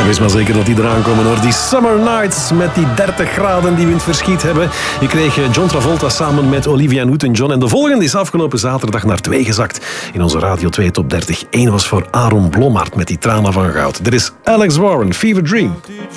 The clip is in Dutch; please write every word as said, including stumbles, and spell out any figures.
wees maar zeker dat die eraan komen hoor. Die Summer Nights met die dertig graden die we in het verschiet hebben. Je kreeg John Travolta samen met Olivia Newton-John. En de volgende is afgelopen zaterdag naar twee gezakt in onze Radio twee Top dertig. Eén was voor Aaron Blommaert met die tranen van goud. Er is Alex Warren, Fever Dream.